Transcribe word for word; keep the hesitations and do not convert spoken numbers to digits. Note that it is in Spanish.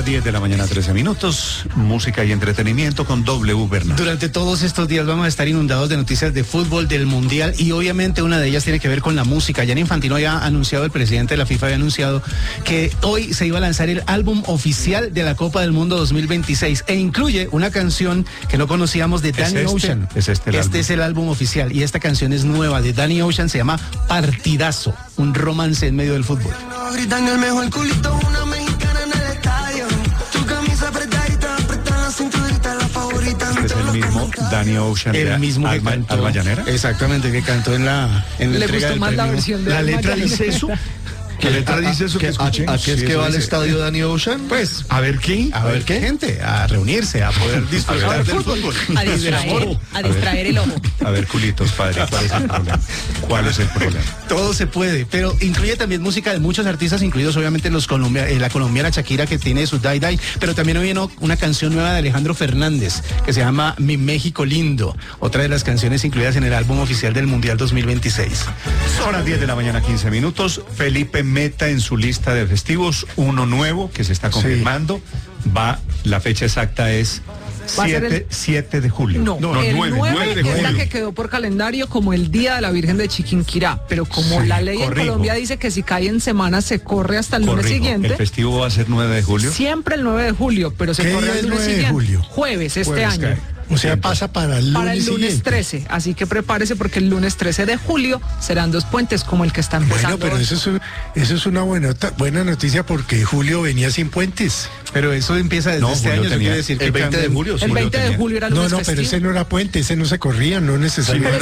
diez de la mañana, trece minutos, música y entretenimiento con W Bernal. Durante todos estos días vamos a estar inundados de noticias de fútbol, del Mundial, y obviamente una de ellas tiene que ver con la música. Gianni Infantino había anunciado, el presidente de la FIFA había anunciado que hoy se iba a lanzar el álbum oficial de la Copa del Mundo dos mil veintiséis e incluye una canción que no conocíamos de Danny ¿Es este? Ocean. ¿Es este el este álbum? es el álbum oficial y esta canción es nueva de Danny Ocean, se llama Partidazo, un romance en medio del fútbol. Gritan el mejor culito, una mexicana en el estadio. Tu camisa apretadita, apretan la cinturita, la favorita. Este es el mismo Danny Ocean, El de mismo que Alma, cantó. Alma Llanera. Exactamente, que cantó en la, en la Le entrega gustó del más la premio. versión de La Alma letra Llanera. dice eso. ¿Qué letra dice eso que ¿A, escuché? a qué es Sí, que eso va al dice. estadio Danny Ocean? Pues, A ver qué. a ver qué gente, a reunirse, a poder disfrutar A ver, del fútbol. A distraer, a distraer el ojo. A ver, culitos, padre, ¿cuál es el problema? ¿Cuál es el problema? Todo se puede, pero incluye también música de muchos artistas, incluidos obviamente los colombia, eh, la colombiana Shakira, que tiene su Die Die, pero también vino una canción nueva de Alejandro Fernández que se llama Mi México Lindo, otra de las canciones incluidas en el álbum oficial del Mundial dos mil veintiséis. Son las diez de la mañana, quince minutos. Felipe meta en su lista de festivos uno nuevo que se está confirmando. Va, la fecha exacta es Va a ser el- siete de julio. No, no el nueve, nueve nueve de es la julio. que quedó por calendario como el Día de la Virgen de Chiquinquirá, pero como Sí, la ley corrijo. en Colombia dice que si cae en semana se corre hasta el lunes Corrijo, siguiente. el festivo va a ser nueve de julio. Siempre el nueve de julio, pero se ¿Qué corre día el es lunes nueve de siguiente. julio? Jueves este Jueves año. cae. O sea, pasa para el lunes Para el lunes siguiente. trece, así que prepárese porque el lunes trece de julio serán dos puentes como el que está empezando. Bueno, pero hoy. eso es, un- eso es una buena, buena noticia porque julio venía sin puentes. Pero eso empieza desde No, este Julio año, eso tenía- quiere decir que el veinte de cambian- julio, el Julio veinte de tenía. julio era No, lunes no, pero festivo. ese no era puente, ese no se corría, no necesariamente.